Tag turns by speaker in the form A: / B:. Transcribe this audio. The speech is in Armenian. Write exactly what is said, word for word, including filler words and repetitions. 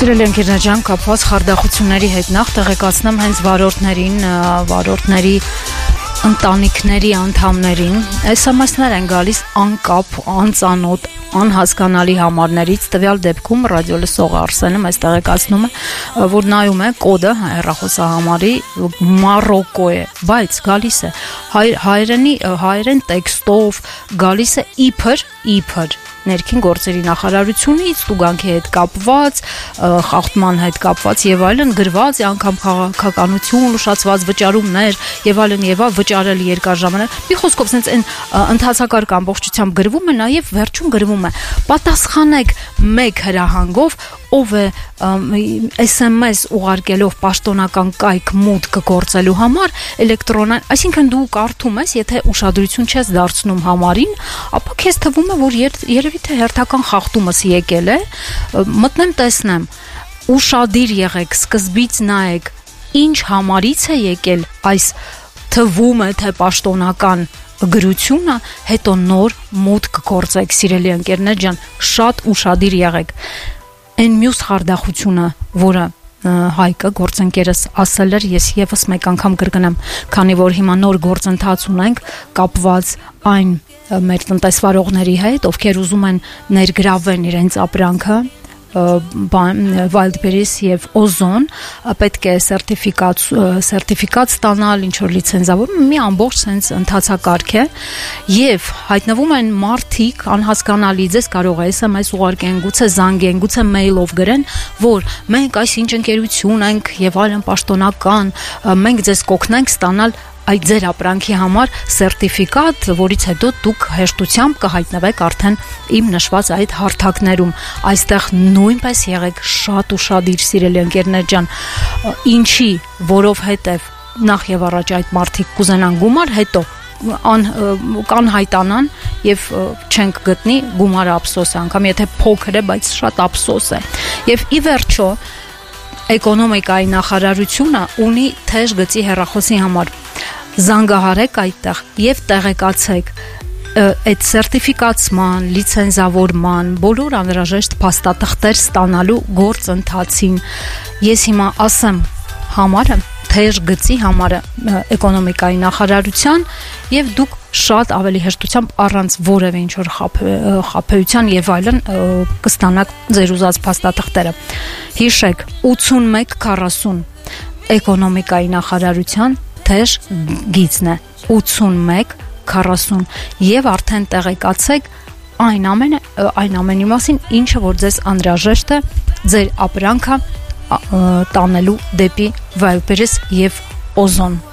A: Սիրելի ընկերներ, կապված խարդախությունների հետ նախ տեղեկացնեմ հենց վարորդներին, վարորդների ընտանիքների անդամներին էս էմ էսներ են գալիս անկապ, անծանոթ, անհասկանալի համարներից, տվյալ դեպքում ռադիոլսող Արսենը մեզ տեղեկացնում է, որ նայում է կոդը հեռախոսահամարի Մարոկո է, բայց գալիս է հայ, հայերենի, հայերեն տեքստով, գալիս է իբր, իբր ներքին գործերի նախարարությունից, տուգանքի հետ կապված, խախտման հետ կապված եւ այլն գրված է անգամ քաղաքականություն, ուշացված վճարումներ եւ այլն եւ վճարել երկար ժամանակ։ Մի խոսքով sense այն ընդհանցակարգ ամբողջությամբ գրվում է, նաեւ վերջում գրվում է պատասխանեք մեկ հրահանգով, ով է էս էմ էս ուղարկելով պաշտոնական կայք մուտք գործելու համար էլեկտրոնային, այսինքն դու կարդում ես, եթե ուշադրություն չես դարձնում համարին, ապա քեզ թվում է, որ երևի թե հերթական խախտումս եկել է, մտնեմ տեսնեմ, ուշադիր եղեք, սկզբից նայեք, ինչ համարից է եկել այս թվում է թե պաշտոնական գրությունը, հետո նոր մուտք գործեք, սիրելի ընկերներ ջան, շատ ուշադիր եղեք։ Այն մյուս խարդախությունը, որը Հայկը գործընկերս ասել էր, ես եւս մեկ անգամ կրկնեմ, քանի որ հիմա նոր գործընթաց ունենք կապված այն մեր տնտեսվարողների հետ, ովքեր ուզում են ներգրավեն իրենց ապրանքը Wildberries եւ Ozon, պետք է սերտիֆիկատ սերտիֆիկատ ստանալ, ինչ որ լիցենզավոր, մի ամբողջ sense ընթացակարգ է եւ հայտնվում են մարդիկ անհասկանալի, ձեզ կարող է էս էմ էս ուղարկեն, գուցե զանգեն, գուցե մեյլով գրեն, որ մենք այս ինչ ընկերություն ենք եւ այլն պաշտոնական, մենք ձեզ կօգնենք ստանալ այդ ձեր ապրանքի համար սերտիֆիկատ, որից հետո դուք հեշտությամբ կհայտնվեք արդեն իմ նշված այդ հարթակներում։ Այստեղ նույնպես եղեք շատ ուշադիր, սիրելի ընկերներ ջան, ինչի, որովհետև նախ եւ առաջ այդ մարդիկ կուզենան գումար, հետո ան կանհայտանան եւ չենք գտնի գումարը ափսոս է, անգամ եթե փոքր է, բայց շատ ափսոս է։ Եւ ի վերջո էկոնոմիկայի նախարարությունը ունի թեժ գծի հեռախոսի համար զանգահարեք այդտեղ եւ տեղեկացեք այդ սերտիֆիկացման, լիցենզավորման, բոլոր անհրաժեշտ փաստաթղթեր ստանալու գործընթացին։ Ես հիմա ասեմ համարը, թեժ գծի համարը էկոնոմիկայի նախարարության եւ դուք շատ ավելի հեշտությամբ առանց որևէ ինչ որ խաբեության եւ այլն կստանաք ձեր ուզած փաստաթղթերը։ Հիշեք ութսունմեկ քառասուն էկոնոմիկայի նախարարության թեժ գիծն է ութսունմեկ քառասուն եւ արդեն տեղեկացեք այն ամենը այն ամենի մասին, ինչը որ ձեզ անհրաժեշտ է ձեր ապրանքը տանելու դեպի Wildberries եւ Ozon